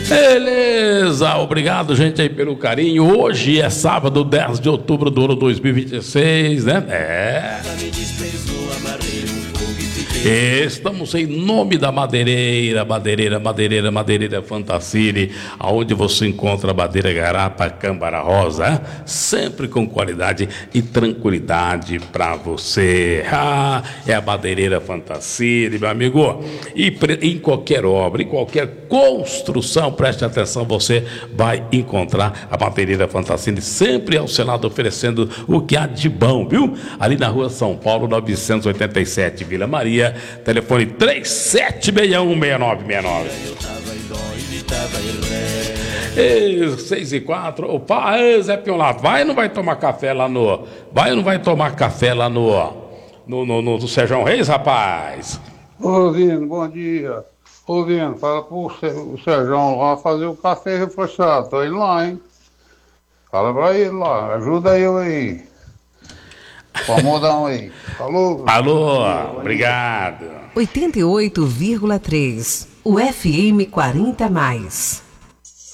Beleza, obrigado, gente, aí pelo carinho. Hoje é sábado, 10 de outubro do ano 2026, né? Estamos em nome da Madeireira Fantacine, aonde você encontra madeira garapa, câmara rosa, sempre com qualidade e tranquilidade para você. É a Madeireira Fantacine, meu amigo. E em qualquer obra, em qualquer construção, preste atenção, você vai encontrar a Madeireira Fantacine sempre ao seu lado, oferecendo o que há de bom, viu? Ali na rua São Paulo, 987, Vila Maria, telefone 37616969. 6 e 4. Opa, Zé Piolato, vai ou não vai tomar café lá no... Vai ou não vai tomar café lá no Sérgio Reis, rapaz? Ô, Vino, bom dia. Ô, Vino, fala pro Sérgio lá fazer o café reforçado. Tô indo lá, hein? Fala pra ele lá, ajuda eu aí. Vamos mudar um aí. Falou. Alô, obrigado. 88,3. O FM 40+.